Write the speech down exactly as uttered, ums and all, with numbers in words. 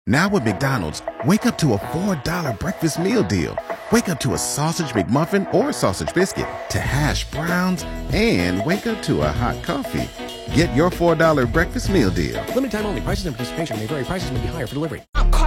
Now with McDonald's, wake up to a four dollar breakfast meal deal. Wake up to a sausage McMuffin or sausage biscuit, to hash browns, and wake up to a hot coffee. Get your four dollar breakfast meal deal. Limited time only. Prices and participation may vary. Prices may be higher for delivery.